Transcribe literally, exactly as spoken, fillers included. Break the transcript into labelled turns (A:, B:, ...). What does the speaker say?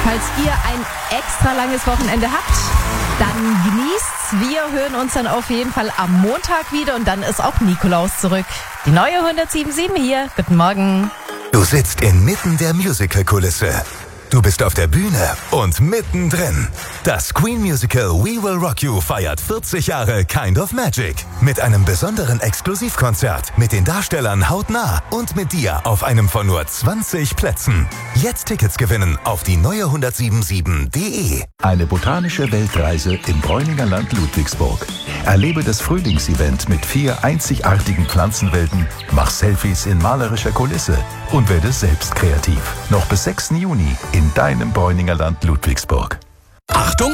A: Falls ihr ein extra langes Wochenende habt, dann genießt's. Wir hören uns dann auf jeden Fall am Montag wieder und dann ist auch Nikolaus zurück. Die neue hundertsieben Komma sieben hier. Guten Morgen.
B: Du sitzt inmitten der Musical-Kulisse. Du bist auf der Bühne und mittendrin. Das Queen Musical We Will Rock You feiert vierzig Jahre Kind of Magic. Mit einem besonderen Exklusivkonzert, mit den Darstellern hautnah und mit dir auf einem von nur zwanzig Plätzen. Jetzt Tickets gewinnen auf die neue hundertsieben Komma sieben Punkt de.
C: Eine botanische Weltreise im Bräuninger Land Ludwigsburg. Erlebe das Frühlingsevent mit vier einzigartigen Pflanzenwelten, mach Selfies in malerischer Kulisse und werde selbst kreativ. Noch bis sechsten Juni in deinem Bräuninger Land Ludwigsburg.
D: Achtung,